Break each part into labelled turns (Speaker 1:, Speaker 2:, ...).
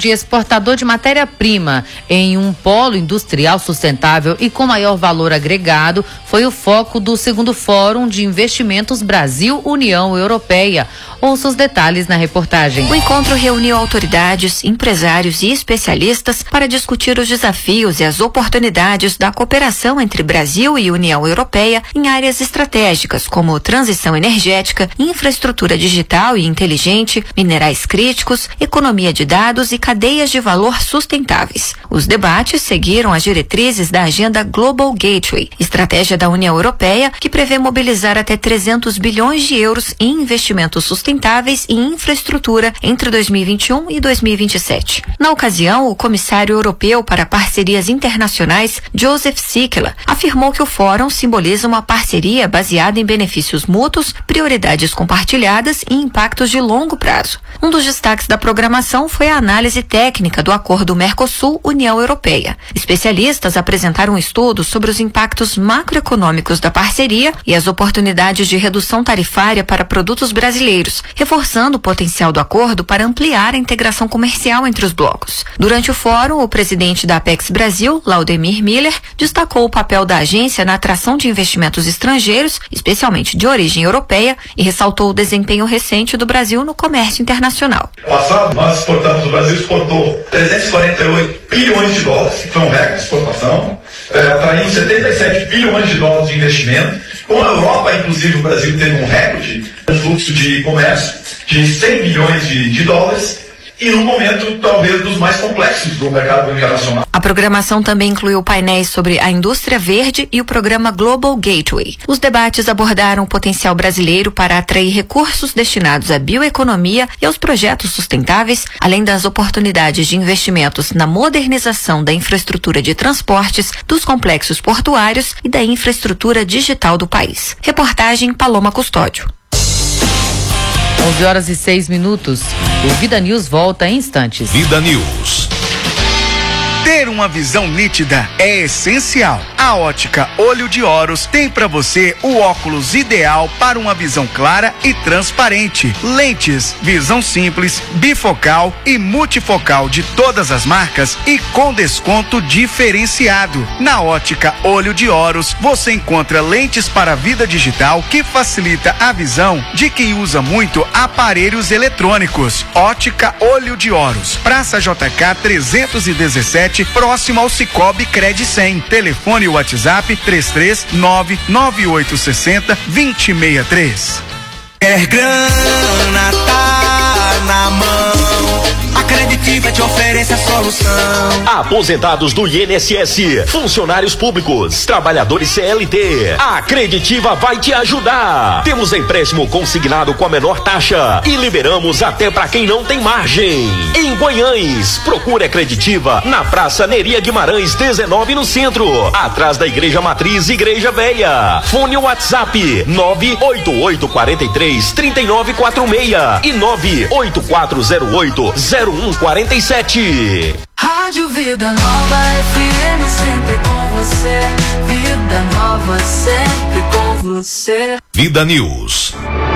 Speaker 1: de exportador de matéria-prima em um polo industrial sustentável e com maior valor agregado foi o foco do segundo Fórum de Investimentos Brasil-União Europeia. Ouça os detalhes na reportagem.
Speaker 2: O encontro reuniu autoridades, empresários e especialistas para discutir os desafios e as oportunidades da cooperação entre Brasil e União Europeia em áreas estratégicas como transição energética, infraestrutura digital e inteligente, minerais críticos, economia de dados e cadeias de valor sustentáveis. Os debates seguiram as diretrizes da Agenda Global Gateway, estratégia da União Europeia que prevê mobilizar até 300 bilhões de euros em investimentos sustentáveis e infraestrutura entre 2021 e 2027. Na ocasião, o comissário europeu para parcerias internacionais, Joseph Sikela, afirmou que o fórum simboliza uma parceria baseada em benefícios mútuos, prioridades compartilhadas e impactos de longo prazo. Um dos destaques da programação foi a análise técnica do acordo Mercosul-União Europeia. Especialistas apresentaram estudos sobre os impactos macroeconômicos da parceria e as oportunidades de redução tarifária para produtos brasileiros, reforçando o potencial do acordo para ampliar a integração comercial entre os blocos. Durante o fórum, o presidente da Apex Brasil, Laudemir Miller, destacou o papel da agência na atração de investimentos estrangeiros, especialmente de origem europeia, e ressaltou o desempenho recente do Brasil no comércio internacional.
Speaker 3: No passado, nós exportamos, o Brasil exportou 348 bilhões de dólares, que foi um recorde de exportação, atraindo 77 bilhões de dólares de investimento. Com a Europa, inclusive, o Brasil teve um recorde, um fluxo de comércio de 100 bilhões de dólares, e num momento talvez dos mais complexos do mercado internacional.
Speaker 2: A programação também incluiu painéis sobre a indústria verde e o programa Global Gateway. Os debates abordaram o potencial brasileiro para atrair recursos destinados à bioeconomia e aos projetos sustentáveis, além das oportunidades de investimentos na modernização da infraestrutura de transportes, dos complexos portuários e da infraestrutura digital do país. Reportagem Paloma Custódio.
Speaker 1: 11h06. O Vida News volta em instantes.
Speaker 4: Vida News. Ter uma visão nítida é essencial. A Ótica Olho de Horus tem para você o óculos ideal para uma visão clara e transparente. Lentes, visão simples, bifocal e multifocal de todas as marcas e com desconto diferenciado. Na Ótica Olho de Horus você encontra lentes para a vida digital que facilita a visão de quem usa muito aparelhos eletrônicos. Ótica Olho de Horus, Praça JK 317, próximo ao Cicobi Cred 100. Telefone e WhatsApp 3399860-2063.
Speaker 5: Quer grana, tá na mão. A Creditiva te oferece a solução.
Speaker 6: Aposentados do INSS, funcionários públicos, trabalhadores CLT. A Creditiva vai te ajudar. Temos empréstimo consignado com a menor taxa e liberamos até para quem não tem margem. Em Guanhães, procure a Creditiva na Praça Neria Guimarães 19 no centro, atrás da Igreja Matriz Igreja Véia. Fone WhatsApp 988433946 e 984080147.
Speaker 7: Rádio Vida Nova FM, sempre com você. Vida Nova, sempre com você.
Speaker 4: Vida News.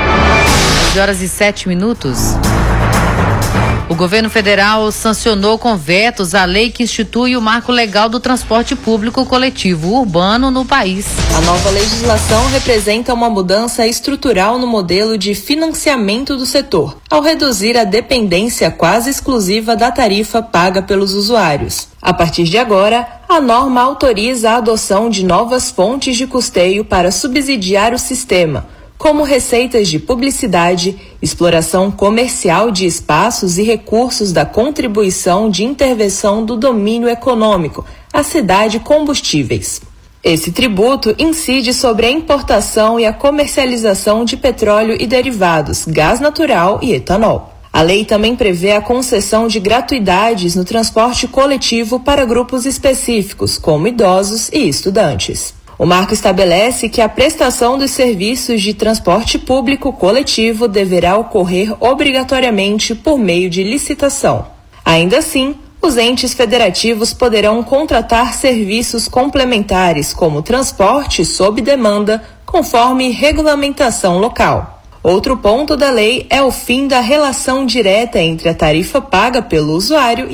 Speaker 1: 11h07. O governo federal sancionou com vetos a lei que institui o marco legal do transporte público coletivo urbano no país.
Speaker 8: A nova legislação representa uma mudança estrutural no modelo de financiamento do setor, ao reduzir a dependência quase exclusiva da tarifa paga pelos usuários. A partir de agora, a norma autoriza a adoção de novas fontes de custeio para subsidiar o sistema, como receitas de publicidade, exploração comercial de espaços e recursos da contribuição de intervenção do domínio econômico, a cidade combustíveis. Esse tributo incide sobre a importação e a comercialização de petróleo e derivados, gás natural e etanol. A lei também prevê a concessão de gratuidades no transporte coletivo para grupos específicos, como idosos e estudantes. O marco estabelece que a prestação dos serviços de transporte público coletivo deverá ocorrer obrigatoriamente por meio de licitação. Ainda assim, os entes federativos poderão contratar serviços complementares, como transporte sob demanda, conforme regulamentação local. Outro ponto da lei é o fim da relação direta entre a tarifa paga pelo usuário